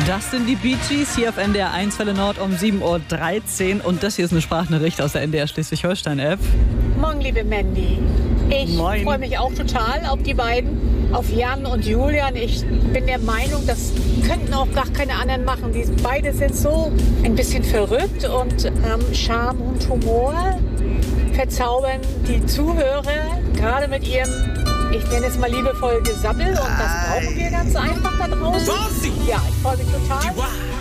Das sind die Bee Gees hier auf NDR 1 Welle Nord um 7:13 Uhr. Und das hier ist eine Sprachnachricht aus der NDR Schleswig-Holstein-App. Morgen, liebe Mandy. Ich freue mich auch total auf die beiden, auf Jan und Julian. Ich bin der Meinung, das könnten auch gar keine anderen machen. Die beide sind so ein bisschen verrückt und haben Charme und Humor, verzaubern die Zuhörer, gerade mit ihrem, ich nenne es mal liebevoll, Gesabbel. Und das brauchen wir ganz einfach da draußen. Ja, ich freue mich total.